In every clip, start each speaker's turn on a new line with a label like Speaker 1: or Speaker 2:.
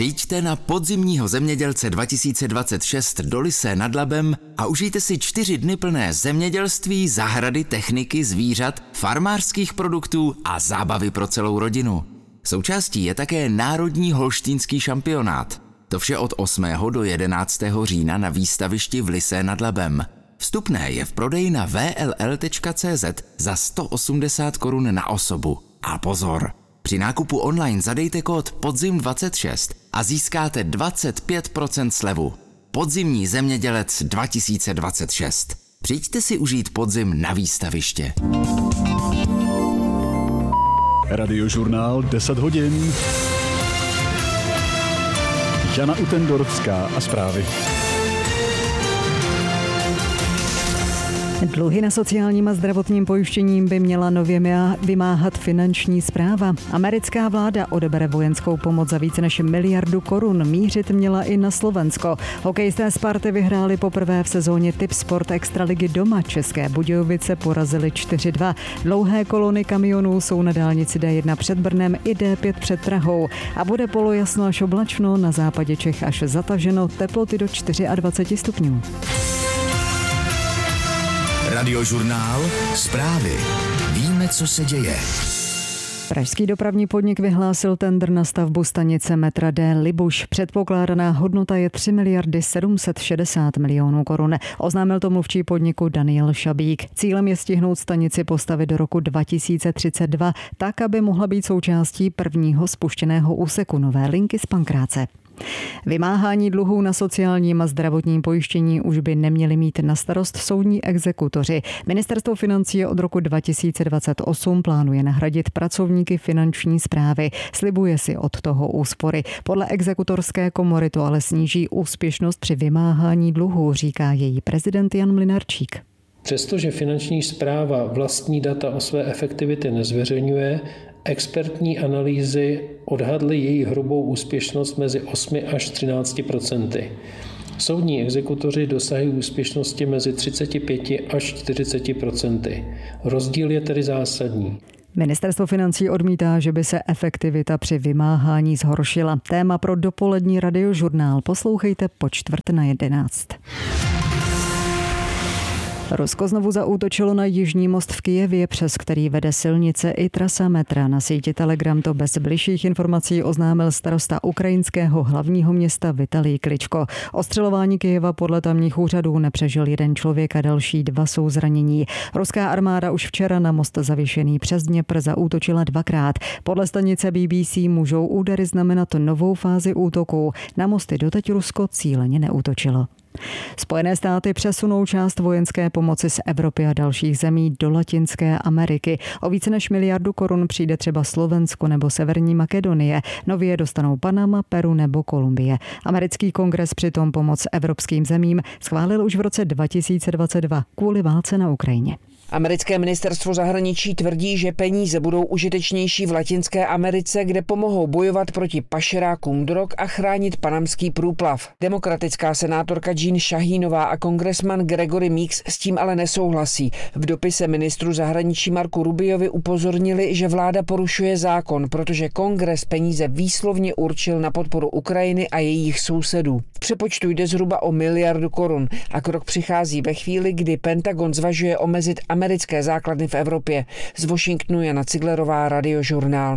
Speaker 1: Přijďte na Podzimního zemědělce 2026 do Lysé nad Labem a užijte si 4 dny plné zemědělství, zahrady, techniky, zvířat, farmářských produktů a zábavy pro celou rodinu. Součástí je také Národní holštýnský šampionát. To vše od 8. do 11. října na výstavišti v Lysé nad Labem. Vstupné je v prodeji na vll.cz za 180 korun na osobu. A pozor! Při nákupu online zadejte kód PODZIM26 a získáte 25% slevu. Podzimní zemědělec 2026. Přijďte si užít podzim na výstaviště.
Speaker 2: Radiožurnál 10 hodin. Jana Utendorská a zprávy.
Speaker 3: Dluhy na sociálním a zdravotním pojištěním by měla nově vymáhat finanční správa. Americká vláda odebere vojenskou pomoc za více než 1 miliardu korun. Mířit měla i na Slovensko. Hokejisté Sparty vyhráli poprvé v sezóně Tipsport Extraligy doma. České Budějovice porazili 4-2. Dlouhé kolony kamionů jsou na dálnici D1 před Brnem i D5 před Prahou. A bude polojasno až oblačno, na západě Čech až zataženo, teploty do 24 stupňů.
Speaker 1: Radiožurnál, zprávy. Víme, co se děje.
Speaker 3: Pražský dopravní podnik vyhlásil tendr na stavbu stanice metra D Libuš. Předpokládaná hodnota je 3 miliardy 760 milionů korun. Oznámil to mluvčí podniku Daniel Šabík. Cílem je stihnout stanici postavit do roku 2032, tak, aby mohla být součástí prvního spuštěného úseku nové linky z Pankráce. Vymáhání dluhů na sociálním a zdravotním pojištění už by neměli mít na starost soudní exekutoři. Ministerstvo financí od roku 2028 plánuje nahradit pracovníky finanční správy. Slibuje si od toho úspory. Podle exekutorské komory to ale sníží úspěšnost při vymáhání dluhů, říká její prezident Jan Mlynarčík.
Speaker 4: Přestože finanční správa vlastní data o své efektivitě nezveřejňuje, expertní analýzy odhadly její hrubou úspěšnost mezi 8 až 13%. Soudní exekutoři dosahují úspěšnosti mezi 35 až 40%. Rozdíl je tedy zásadní.
Speaker 3: Ministerstvo financí odmítá, že by se efektivita při vymáhání zhoršila. Téma pro dopolední radiožurnál poslouchejte po 10:45. Rusko znovu zaútočilo na jižní most v Kyjevě, přes který vede silnice i trasa metra. Na síti Telegram to bez bližších informací oznámil starosta ukrajinského hlavního města Vitalij Kličko. Ostřelování Kyjeva podle tamních úřadů nepřežil 1 člověk a další 2 jsou zranění. Ruská armáda už včera na most zavěšený přes Dněpr zaútočila 2krát. Podle stanice BBC můžou údery znamenat novou fázi útoků. Na mosty doteď Rusko cíleně neútočilo. Spojené státy přesunou část vojenské pomoci z Evropy a dalších zemí do Latinské Ameriky. O více než 1 miliardu korun přijde třeba Slovensko nebo Severní Makedonie. Nově dostanou Panama, Peru nebo Kolumbie. Americký kongres přitom pomoc evropským zemím schválil už v roce 2022 kvůli válce na Ukrajině.
Speaker 5: Americké ministerstvo zahraničí tvrdí, že peníze budou užitečnější v Latinské Americe, kde pomohou bojovat proti pašerákům drog a chránit panamský průplav. Demokratická senátorka Jean Shahinová a kongresman Gregory Meeks s tím ale nesouhlasí. V dopise ministru zahraničí Marku Rubiovi upozornili, že vláda porušuje zákon, protože kongres peníze výslovně určil na podporu Ukrajiny a jejich sousedů. V přepočtu jde zhruba o 1 miliardu korun a krok přichází ve chvíli, kdy Pentagon zvažuje omezit americké základny v Evropě. Z Washingtonu Jana Ciglerová, Radiožurnál.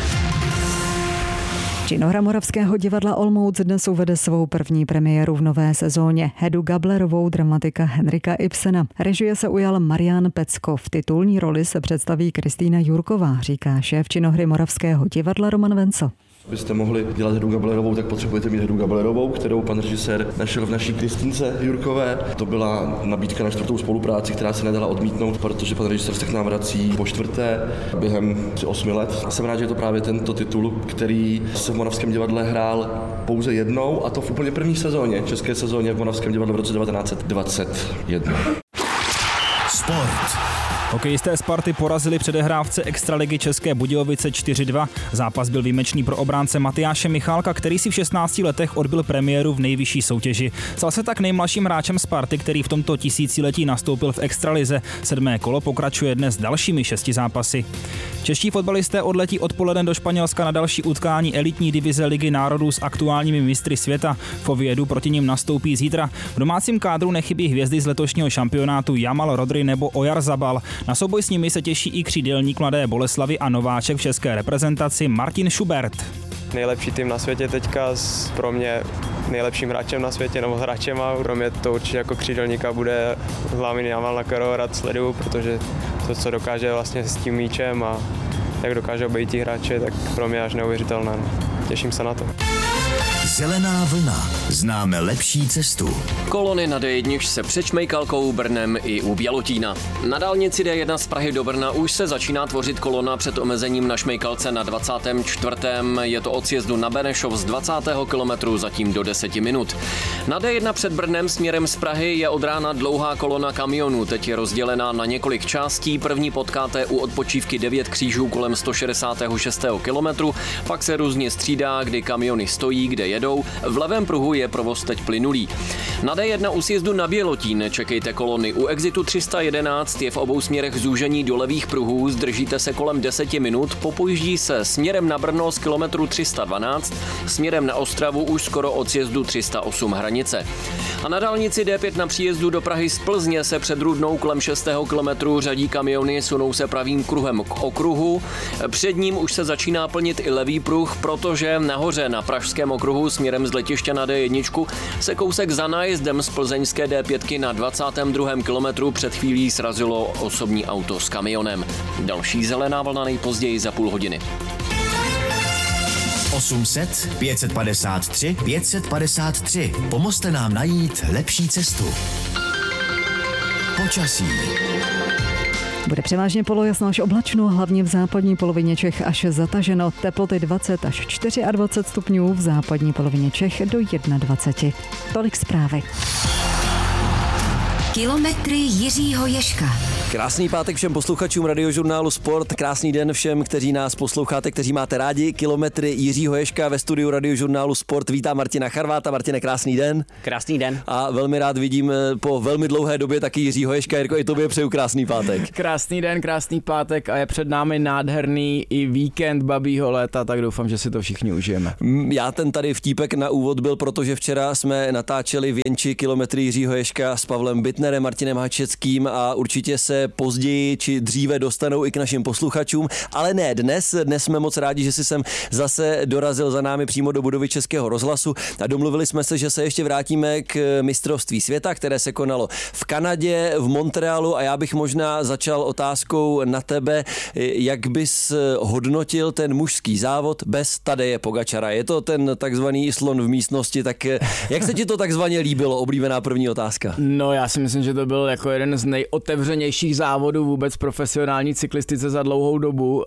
Speaker 3: Činohra Moravského divadla Olomouc dnes uvede svou první premiéru v nové sezóně. Hedu Gablerovou dramatika Henrika Ibsena. Režie se ujal Marián Pecko. V titulní roli se představí Kristýna Jurková, říká šéf Činohry Moravského divadla Roman Vencel.
Speaker 6: Abyste mohli dělat Hedu Gablerovou, tak potřebujete mít Hedu Gablerovou, kterou pan režisér našel v naší Kristýnce Jurkové. To byla nabídka na 4. spolupráci, která se nedala odmítnout, protože pan režisér se k nám vrací po 4. během 8 let. A jsem rád, že je to právě tento titul, který se v Moravském divadle hrál pouze jednou, a to v úplně první sezóně, české sezóně v Moravském divadle v roce 1921.
Speaker 1: Sport.
Speaker 7: Hokejisté Sparty porazili předehrávce extraligy České Budějovice 4-2. Zápas byl výjimečný pro obránce Matyáše Michálka, který si v 16 letech odbyl premiéru v nejvyšší soutěži. Stal se tak nejmladším hráčem Sparty, který v tomto tisíciletí nastoupil v extralize. 7. kolo pokračuje dnes dalšími 6 zápasy. Čeští fotbalisté odletí odpoledne do Španělska na další utkání elitní divize Ligy národů s aktuálními mistry světa. V Oviedu proti nim nastoupí zítra. V domácím kádru nechybí hvězdy z letošního šampionátu Jamal Rodri nebo Oyarzabal. Na souboj s nimi se těší i křídelník Mladé Boleslavi a nováček v české reprezentaci Martin Schubert.
Speaker 8: Nejlepší tým na světě teďka, pro mě nejlepším hráčem na světě nebo hráčema. Pro mě to určitě jako křídelníka bude hlavní Jamal, na kterého rád sleduju, protože to, co dokáže vlastně s tím míčem a jak dokáže obejít tí hráče, tak pro mě až neuvěřitelné. Těším se na to.
Speaker 9: Zelená vlna. Známe lepší cestu.
Speaker 10: Kolony na D1 se přečmejkalkou Brnem i u Bělotína. Na dálnici D1 z Prahy do Brna už se začíná tvořit kolona před omezením na šmejkalce na 24. Je to od sjezdu na Benešov z 20. kilometru zatím do 10 minut. Na D1 před Brnem směrem z Prahy je od rána dlouhá kolona kamionů. Teď je rozdělená na několik částí. První potkáte u odpočívky 9 křížů kolem 166. kilometru. Pak se různě střídá, kdy kamiony stojí, kde jedou. V levém pruhu je provoz teď plynulý. Na D1 u sjezdu na Bělotín čekejte kolony. U exitu 311 je v obou směrech zúžení do levých pruhů, zdržíte se kolem 10 minut, popojíždí se směrem na Brno z kilometru 312, směrem na Ostravu už skoro od sjezdu 308 Hranice. A na dálnici D5 na příjezdu do Prahy z Plzně se před Rudnou kolem 6. kilometru řadí kamiony, sunou se pravým kruhem k okruhu. Před ním už se začíná plnit i levý pruh, protože nahoře na pražském okruhu směrem z letiště na D1 se kousek za nájezdem z plzeňské D5 na 22. kilometru před chvílí srazilo osobní auto s kamionem. Další zelená vlna nejpozději za půl hodiny.
Speaker 9: 800 553 553. Pomozte nám najít lepší cestu. Počasí.
Speaker 3: Bude převážně polojasno až oblačno, hlavně v západní polovině Čech až zataženo. Teploty 20 až 24 stupňů, v západní polovině Čech do 21. Tolik zprávy.
Speaker 11: Kilometry Jiřího Ježka.
Speaker 12: Krásný pátek všem posluchačům Radiožurnálu Sport, krásný den všem, kteří nás posloucháte, kteří máte rádi. Kilometry Jiřího Ježka ve studiu Radiožurnálu Sport. Vítám Martina Charváta. Martine, krásný den.
Speaker 13: Krásný den.
Speaker 12: A velmi rád vidím po velmi dlouhé době taky Jiřího Ježka. Jirko, i tobě přeju krásný pátek.
Speaker 13: Krásný den, krásný pátek a je před námi nádherný i víkend babího léta, tak doufám, že si to všichni užijeme.
Speaker 12: Já ten tady vtípek na úvod byl, protože včera jsme natáčeli v Jenči Kilometry Jiřího Ježka s Pavlem Bitnerem, Martinem Hačeckým a určitě se později či dříve dostanou i k našim posluchačům, ale ne dnes. Dnes jsme moc rádi, že si sem zase dorazil za námi přímo do budovy Českého rozhlasu a domluvili jsme se, že se ještě vrátíme k mistrovství světa, které se konalo v Kanadě, v Montrealu a já bych možná začal otázkou na tebe, jak bys hodnotil ten mužský závod bez Tadeje Pogačara. Je to ten takzvaný slon v místnosti, tak jak se ti to takzvaně líbilo? Oblíbená první otázka.
Speaker 13: No, já si myslím, že to byl jako jeden z nejotevřenějších závodů vůbec profesionální cyklistice za dlouhou dobu.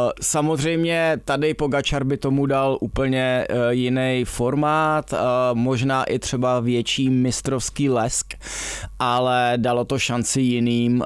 Speaker 13: Samozřejmě Tadej Pogačar by tomu dal úplně jiný formát, možná i třeba větší mistrovský lesk, ale dalo to šanci jiným.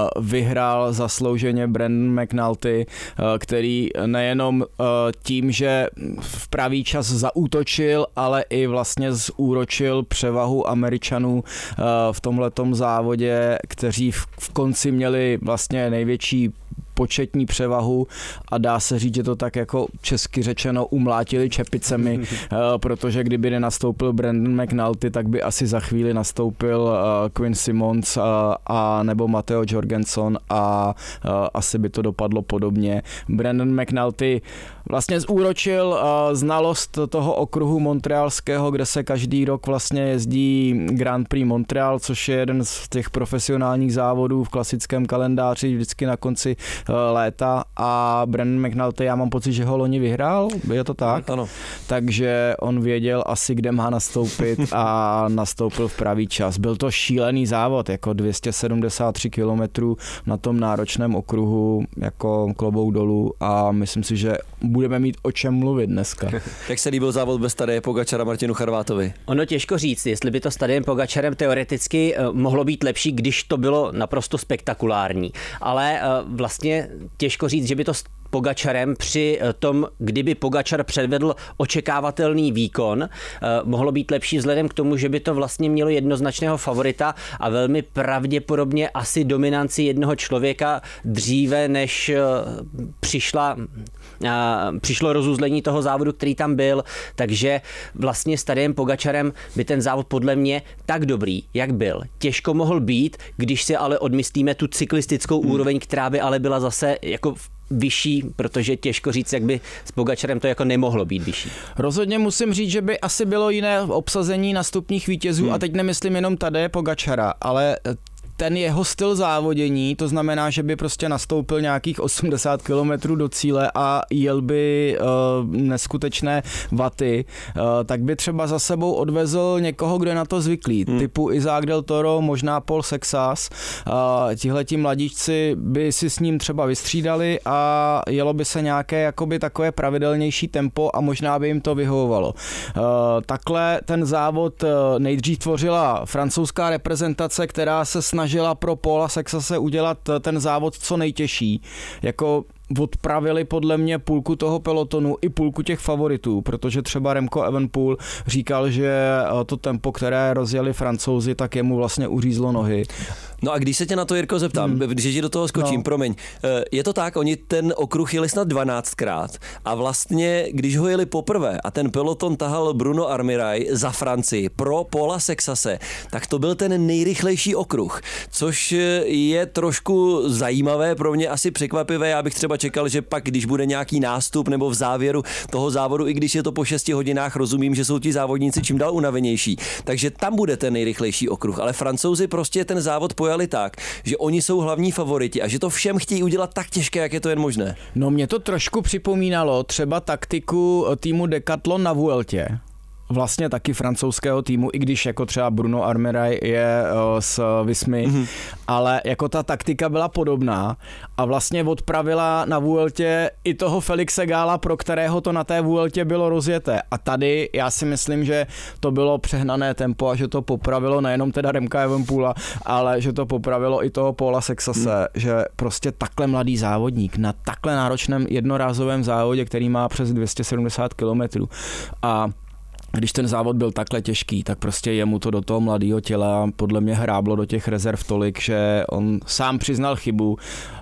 Speaker 13: Vyhrál zaslouženě Brandon McNulty, který nejenom tím, že v pravý čas zaútočil, ale i vlastně zúročil převahu Američanů v tomhletom závodě, kteří v konci měli vlastně největší početní převahu a dá se říct, že to tak jako česky řečeno umlátili čepicemi, protože kdyby nenastoupil Brandon McNulty, tak by asi za chvíli nastoupil Quinn Simmons a nebo Matteo Jorgenson a asi by to dopadlo podobně. Brandon McNulty vlastně zúročil znalost toho okruhu montrealského, kde se každý rok vlastně jezdí Grand Prix Montreal, což je jeden z těch profesionálních závodů v klasickém kalendáři vždycky na konci léta a Brandon McNulty, já mám pocit, že ho loni vyhrál, je to tak?
Speaker 12: Ano.
Speaker 13: Takže on věděl asi, kde má nastoupit a nastoupil v pravý čas. Byl to šílený závod, jako 273 kilometrů na tom náročném okruhu, jako klobouk dolů a myslím si, že budeme mít o čem mluvit dneska.
Speaker 12: Jak se líbil závod bez Tadeje Pogačara Martinu Charvátovi?
Speaker 14: Ono těžko říct, jestli by to s Tadejem Pogačarem teoreticky mohlo být lepší, když to bylo naprosto spektakulární. Ale vlastně těžko říct, že by to s Pogačarem při tom, kdyby Pogačar předvedl očekávatelný výkon, mohlo být lepší vzhledem k tomu, že by to vlastně mělo jednoznačného favorita a velmi pravděpodobně asi dominanci jednoho člověka dříve, než přišlo rozuzlení toho závodu, který tam byl. Takže vlastně s Tadejem Pogačarem by ten závod podle mě tak dobrý, jak byl, těžko mohl být, když si ale odmyslíme tu cyklistickou úroveň, která by ale byla zase jako vyšší, protože těžko říct, jak by s Pogačarem to jako nemohlo být vyšší.
Speaker 13: Rozhodně musím říct, že by asi bylo jiné obsazení nastupních vítězů a teď nemyslím jenom Tadeje Pogačara, ale ten jeho styl závodění, to znamená, že by prostě nastoupil nějakých 80 kilometrů do cíle a jel by neskutečné vaty, tak by třeba za sebou odvezl někoho, kdo je na to zvyklý, typu Isaac Del Toro, možná Paul Sexas. Tihleti mladíčci by si s ním třeba vystřídali a jelo by se nějaké jakoby takové pravidelnější tempo a možná by jim to vyhovovalo. Takhle ten závod nejdřív tvořila francouzská reprezentace, která se snažila pro Paula Sexase udělat ten závod co nejtěžší. Jako odpravili podle mě půlku toho pelotonu i půlku těch favoritů, protože třeba Remco Evenepoel říkal, že to tempo, které rozjeli Francouzi, tak jemu vlastně uřízlo nohy.
Speaker 12: No a když se tě na to, Jirko, zeptám, když ti do toho skočím, promiň, je to tak, oni ten okruh jeli snad 12krát a vlastně, když ho jeli poprvé a ten peloton tahal Bruno Armirail za Francii pro Paula Sexase, tak to byl ten nejrychlejší okruh, což je trošku zajímavé, pro mě asi překvapivé, já bych třeba čekal, že pak, když bude nějaký nástup nebo v závěru toho závodu, i když je to po 6 hodinách, rozumím, že jsou ti závodníci čím dál unavenější, takže tam bude ten nejrychlejší okruh, ale Francouzi prostě ten závod pojali tak, že oni jsou hlavní favoriti a že to všem chtějí udělat tak těžké, jak je to jen možné.
Speaker 13: No mě to trošku připomínalo třeba taktiku týmu Decathlon na Vueltě. Vlastně taky francouzského týmu, i když jako třeba Bruno Armirail je z Vismy, ale jako ta taktika byla podobná a vlastně odpravila na Vueltě i toho Felixe Gála, pro kterého to na té Vueltě bylo rozjeté. A tady já si myslím, že to bylo přehnané tempo a že to popravilo nejenom teda Remka Evenepoela, ale že to popravilo i toho Paula Sexase, že prostě takhle mladý závodník na takhle náročném jednorázovém závodě, který má přes 270 kilometrů a když ten závod byl takhle těžký, tak prostě jemu to do toho mladého těla podle mě hráblo do těch rezerv tolik, že on sám přiznal chybu.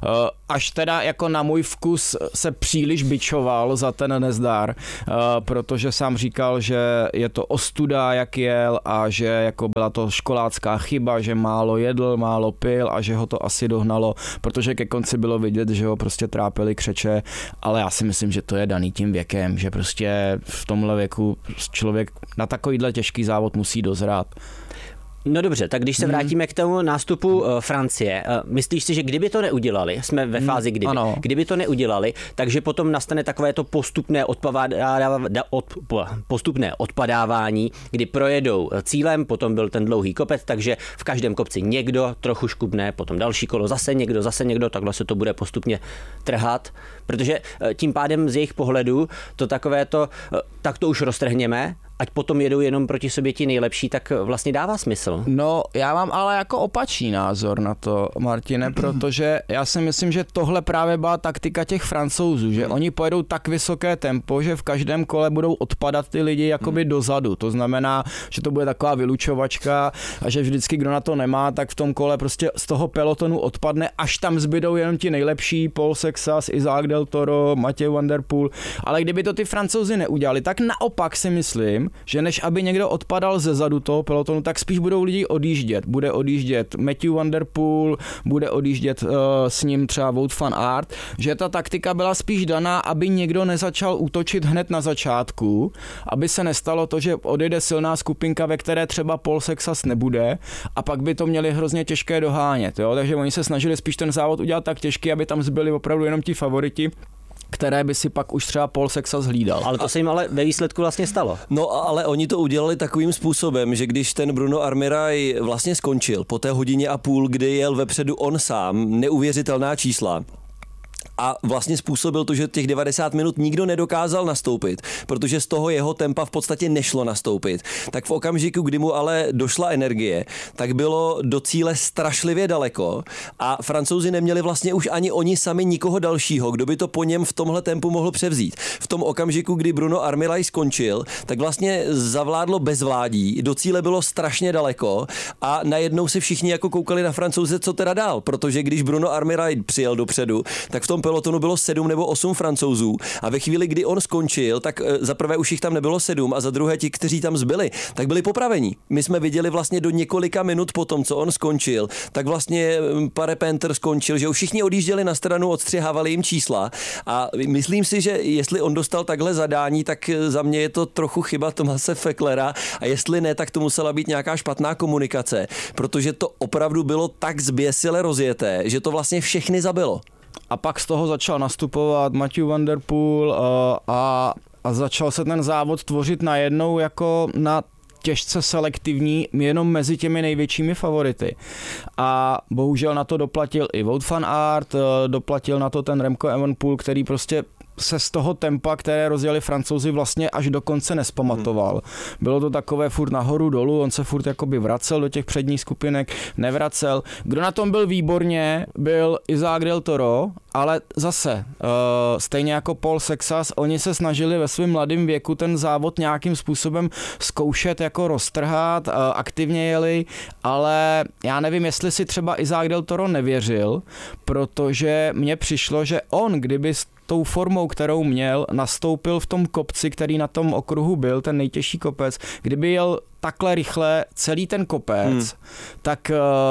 Speaker 13: Až teda jako na můj vkus se příliš bičoval za ten nezdar, protože sám říkal, že je to ostuda, jak jel a že jako byla to školácká chyba, že málo jedl, málo pil a že ho to asi dohnalo, protože ke konci bylo vidět, že ho prostě trápily křeče, ale já si myslím, že to je daný tím věkem, že prostě v tomhle věku člověk na takovýhle těžký závod musí dozrát.
Speaker 14: No dobře, tak když se vrátíme k tomu nástupu Francie, myslíš si, že kdyby to neudělali, jsme ve fázi kdyby to neudělali, takže potom nastane takové to postupné odpadávání, kdy projedou cílem, potom byl ten dlouhý kopec, takže v každém kopci někdo trochu škubne, potom další kolo zase někdo, takhle se to bude postupně trhat, protože tím pádem z jejich pohledu to takové to, tak to už roztrhněme, ať potom jedou jenom proti sobě ti nejlepší, tak vlastně dává smysl.
Speaker 13: No, já mám ale jako opačný názor na to, Martine, protože já si myslím, že tohle právě byla taktika těch Francouzů, že oni pojedou tak vysoké tempo, že v každém kole budou odpadat ty lidi jakoby dozadu. To znamená, že to bude taková vylučovačka a že vždycky, kdo na to nemá, tak v tom kole prostě z toho pelotonu odpadne, až tam zbydou jenom ti nejlepší, Paul Sexas, Isaac Del Toro, Mathieu Van der Poel. Ale kdyby to ty Francouzi neudělali, tak naopak si myslím, tím, že než aby někdo odpadal ze zadu toho pelotonu, tak spíš budou lidi odjíždět. Bude odjíždět Matthew Van Der Poel, bude odjíždět s ním třeba Wout van Aert, že ta taktika byla spíš daná, aby někdo nezačal útočit hned na začátku, aby se nestalo to, že odjede silná skupinka, ve které třeba Paul Sexas nebude a pak by to měli hrozně těžké dohánět. Jo? Takže oni se snažili spíš ten závod udělat tak těžký, aby tam zbyli opravdu jenom ti favoriti, které by si pak už třeba Paul Sexas hlídal.
Speaker 14: Ale to se jim ale ve výsledku vlastně stalo.
Speaker 12: No ale oni to udělali takovým způsobem, že když ten Bruno Armiraj vlastně skončil po té hodině a půl, kdy jel vepředu on sám, neuvěřitelná čísla, a vlastně způsobil to, že těch 90 minut nikdo nedokázal nastoupit, protože z toho jeho tempa v podstatě nešlo nastoupit. Tak v okamžiku, kdy mu ale došla energie, tak bylo do cíle strašlivě daleko a Francouzi neměli vlastně už ani oni sami nikoho dalšího, kdo by to po něm v tomhle tempu mohl převzít. V tom okamžiku, kdy Bruno Armiraj skončil, tak vlastně zavládlo bezvládí, do cíle bylo strašně daleko a najednou se všichni jako koukali na Francouze, co teda dál, protože když Bruno Armiraj přijel dopředu, tak v tom pelotonu bylo 7 nebo 8 Francouzů a ve chvíli, kdy on skončil, tak za prvé už jich tam nebylo 7 a za druhé ti, kteří tam zbyli, tak byli popraveni. My jsme viděli vlastně do několika minut po tom, co on skončil, tak vlastně Pare Penter skončil, že už všichni odjížděli na stranu, odstřihávali jim čísla a myslím si, že jestli on dostal takhle zadání, tak za mě je to trochu chyba Thomase Fecklera a jestli ne, tak to musela být nějaká špatná komunikace, protože to opravdu bylo tak zběsile rozjeté, že to vlastně všechny zabilo.
Speaker 13: A pak z toho začal nastupovat Matthew Van Der Poel a začal se ten závod tvořit najednou jako na těžce selektivní jenom mezi těmi největšími favority. A bohužel na to doplatil i Wout van Aert, doplatil na to ten Remco Evenepoel, který prostě se z toho tempa, které rozjeli Francouzi, vlastně až do konce nespamatoval. Bylo to takové furt nahoru dolů, on se furt jakoby vracel do těch předních skupinek, nevracel. Kdo na tom byl výborně, byl Isaac Del Toro, ale zase, stejně jako Paul Sexas, oni se snažili ve svém mladém věku ten závod nějakým způsobem zkoušet, jako roztrhat, aktivně jeli, ale já nevím, jestli si třeba Isaac Del Toro nevěřil, protože mně přišlo, že on, kdyby tou formou, kterou měl, nastoupil v tom kopci, který na tom okruhu byl, ten nejtěžší kopec, kdyby jel takhle rychle celý ten kopec, tak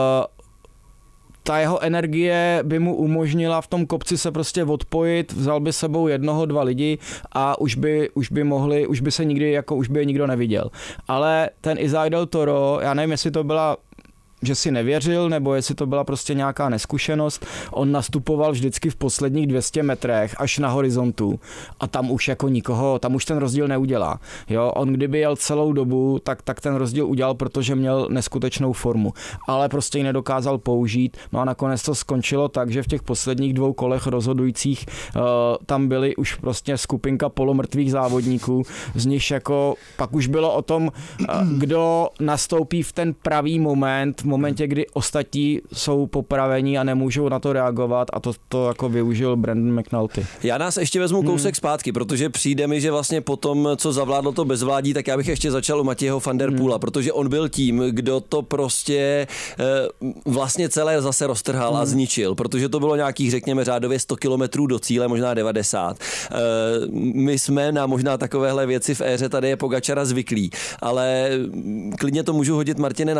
Speaker 13: ta jeho energie by mu umožnila v tom kopci se prostě odpojit, vzal by sebou 1-2 lidi a už by se nikdy, jako už by je nikdo neviděl. Ale ten Isaac Del Toro, já nevím, jestli to byla, že si nevěřil, nebo jestli to byla prostě nějaká neskušenost. On nastupoval vždycky v posledních 200 metrech až na horizontu a tam už jako nikoho, tam už ten rozdíl neudělá. Jo, on kdyby jel celou dobu, tak ten rozdíl udělal, protože měl neskutečnou formu. Ale prostě ji nedokázal použít. No a nakonec to skončilo tak, že v těch posledních 2 kolech rozhodujících tam byly už prostě skupinka polomrtvých závodníků, z nich jako pak už bylo o tom, kdo nastoupí v ten pravý moment, v momentě, kdy ostatní jsou popravení a nemůžou na to reagovat a to jako využil Brandon McNulty.
Speaker 12: Já nás ještě vezmu kousek zpátky, protože přijde mi, že vlastně po tom, co zavládlo to bezvládí, tak já bych ještě začal u Mathieuho van der Poela, protože on byl tím, kdo to prostě vlastně celé zase roztrhal a zničil, protože to bylo nějakých, řekněme, řádově 100 kilometrů do cíle, možná 90. My jsme na možná takovéhle věci v éře tady je Pogačara zvyklí, ale klidně to můžu hodit, Martine, na